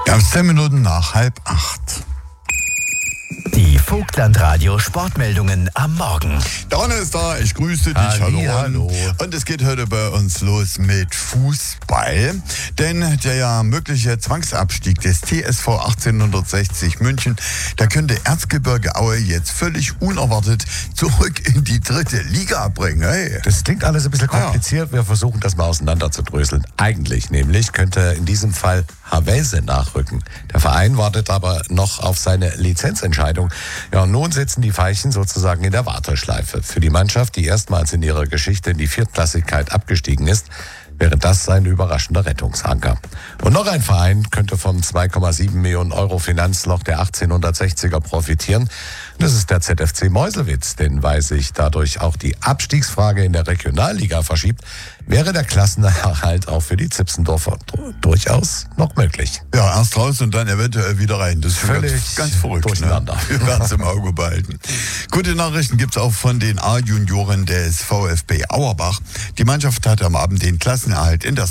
Wir haben 10 Minuten nach 7:30. Die Vogtlandradio Sportmeldungen am Morgen. Der Ronne ist da, ich grüße dich. Hallo. Und es geht heute bei uns los mit Fußball. Denn der mögliche Zwangsabstieg des TSV 1860 München, da könnte Erzgebirge Aue jetzt völlig unerwartet zurück in die 3. Liga bringen. Hey. Das klingt alles ein bisschen kompliziert. Wir versuchen das mal auseinanderzudröseln. Eigentlich nämlich könnte in diesem Fall Havelse nachrücken. Der Verein wartet aber noch auf seine Lizenzentscheidung. Ja, und nun sitzen die Veilchen sozusagen in der Warteschleife. Für die Mannschaft, die erstmals in ihrer Geschichte in die Viertklassigkeit abgestiegen ist, wäre das ein überraschender Rettungsanker. Und noch ein Verein könnte vom 2,7 Millionen Euro Finanzloch der 1860er profitieren. Das ist der ZFC Meuselwitz, denn weil sich dadurch auch die Abstiegsfrage in der Regionalliga verschiebt, wäre der Klassenerhalt auch für die Zipsendorfer durchaus noch möglich. Ja, erst raus und dann eventuell wieder rein. Das ist Völlig ganz verrückt. durcheinander. Ne? Wir werden es im Auge behalten. Gute Nachrichten gibt es auch von den A-Junioren des VfB Auerbach. Die Mannschaft hat am Abend den Klassenerhalt in der